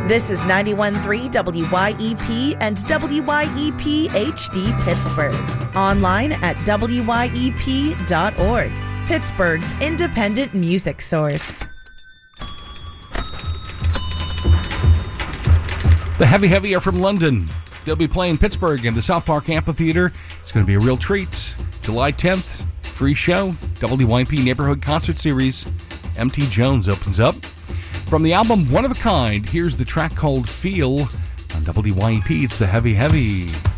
This is 91.3 WYEP and WYEP HD Pittsburgh. Online at WYEP.org. Pittsburgh's independent music source. The Heavy are from London. They'll be playing Pittsburgh in the South Park Amphitheater. It's going to be a real treat. July 10th, free show, WYEP Neighborhood Concert Series. MT Jones opens up. From the album One of a Kind, here's the track called Feel. On WYEP, it's the Heavy.